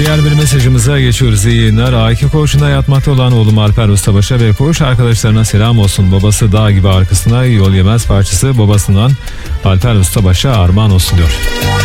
Diğer bir mesajımıza geçiyoruz. İyi yayınlar. A2 koğuşunda yatmakta olan oğlum Alper Ustabaş'a ve koğuş arkadaşlarına selam olsun. Babası dağ gibi arkasına yol yemez parçası babasından Alper Ustabaş'a armağan olsun diyor.